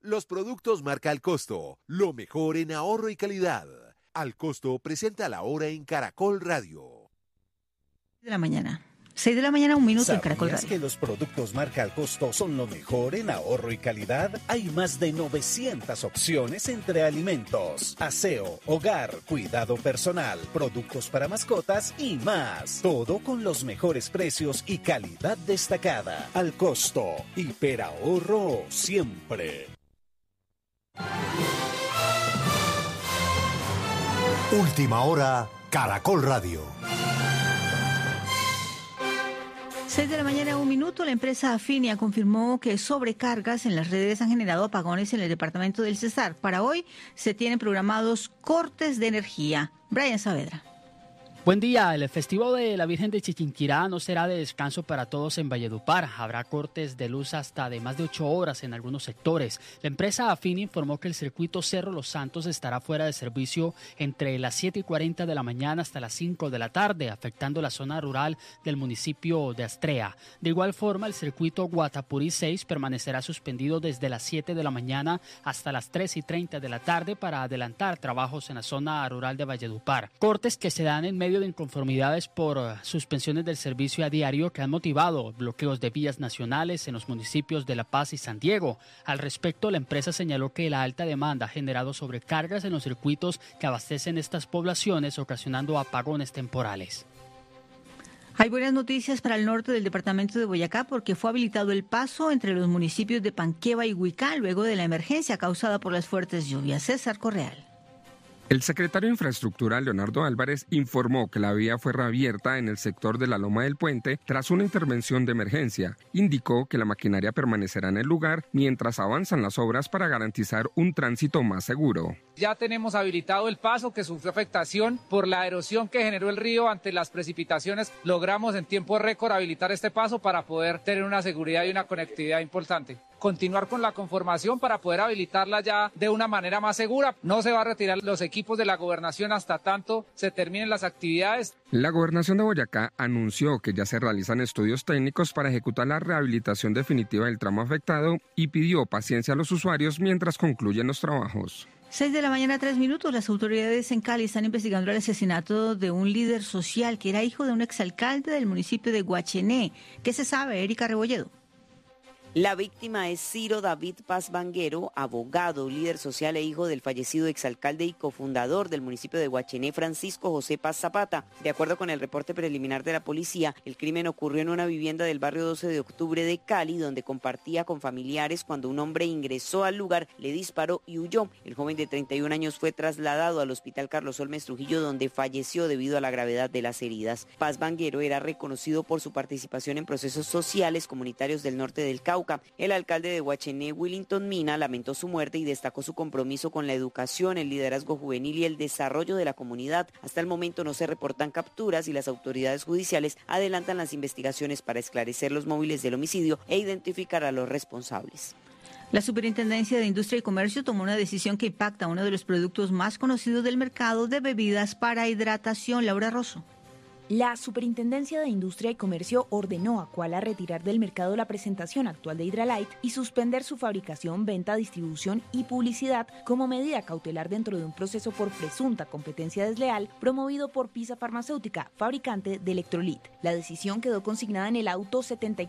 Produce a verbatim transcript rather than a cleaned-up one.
Los productos marca Al Costo, lo mejor en ahorro y calidad. Al Costo presenta la hora en Caracol Radio. De la mañana. seis de la mañana, un minuto en Caracol Radio. ¿Sabías que los productos marca Al Costo son lo mejor en ahorro y calidad? Hay más de novecientas opciones entre alimentos, aseo, hogar, cuidado personal, productos para mascotas y más. Todo con los mejores precios y calidad destacada. Al Costo, hiperahorro siempre. Última hora, Caracol Radio. seis de la mañana, un minuto. La empresa Afinia confirmó que sobrecargas en las redes han generado apagones en el departamento del Cesar. Para hoy se tienen programados cortes de energía. Brian Saavedra. Buen día. El festivo de la Virgen de Chiquinquirá no será de descanso para todos en Valledupar. Habrá cortes de luz hasta de más de ocho horas en algunos sectores. La empresa Afin informó que el circuito Cerro Los Santos estará fuera de servicio entre las siete y cuarenta de la mañana hasta las cinco de la tarde, afectando la zona rural del municipio de Astrea. De igual forma, el circuito Guatapurí seis permanecerá suspendido desde las siete de la mañana hasta las tres y treinta de la tarde para adelantar trabajos en la zona rural de Valledupar. Cortes que se dan en medio de inconformidades por suspensiones del servicio a diario que han motivado bloqueos de vías nacionales en los municipios de La Paz y San Diego. Al respecto, la empresa señaló que la alta demanda ha generado sobrecargas en los circuitos que abastecen estas poblaciones, ocasionando apagones temporales. Hay buenas noticias para el norte del departamento de Boyacá porque fue habilitado el paso entre los municipios de Panqueva y Huicá luego de la emergencia causada por las fuertes lluvias. César Correal. El secretario de Infraestructura, Leonardo Álvarez, informó que la vía fue reabierta en el sector de la Loma del Puente tras una intervención de emergencia. Indicó que la maquinaria permanecerá en el lugar mientras avanzan las obras para garantizar un tránsito más seguro. Ya tenemos habilitado el paso que sufrió afectación por la erosión que generó el río ante las precipitaciones. Logramos en tiempo récord habilitar este paso para poder tener una seguridad y una conectividad importante. Continuar con la conformación para poder habilitarla ya de una manera más segura. No se va a retirar los equipos de la gobernación hasta tanto se terminen las actividades. La gobernación de Boyacá anunció que ya se realizan estudios técnicos para ejecutar la rehabilitación definitiva del tramo afectado y pidió paciencia a los usuarios mientras concluyen los trabajos. seis de la mañana, tres minutos. Las autoridades en Cali están investigando el asesinato de un líder social que era hijo de un exalcalde del municipio de Guachené. ¿Qué se sabe, Erika Rebolledo? La víctima es Ciro David Paz Vanguero, abogado, líder social e hijo del fallecido exalcalde y cofundador del municipio de Guachené, Francisco José Paz Zapata. De acuerdo con el reporte preliminar de la policía, el crimen ocurrió en una vivienda del barrio doce de octubre de Cali, donde compartía con familiares cuando un hombre ingresó al lugar, le disparó y huyó. El joven de treinta y un años fue trasladado al hospital Carlos Holmes Trujillo, donde falleció debido a la gravedad de las heridas. Paz Vanguero era reconocido por su participación en procesos sociales comunitarios del norte del Cauca. El alcalde de Guachené, Willington Mina, lamentó su muerte y destacó su compromiso con la educación, el liderazgo juvenil y el desarrollo de la comunidad. Hasta el momento no se reportan capturas y las autoridades judiciales adelantan las investigaciones para esclarecer los móviles del homicidio e identificar a los responsables. La Superintendencia de Industria y Comercio tomó una decisión que impacta a uno de los productos más conocidos del mercado de bebidas para hidratación. Laura Rosso. La Superintendencia de Industria y Comercio ordenó a Quala retirar del mercado la presentación actual de Hydralyte y suspender su fabricación, venta, distribución y publicidad como medida cautelar dentro de un proceso por presunta competencia desleal promovido por Pisa Farmacéutica, fabricante de Electrolit. La decisión quedó consignada en el auto setenta y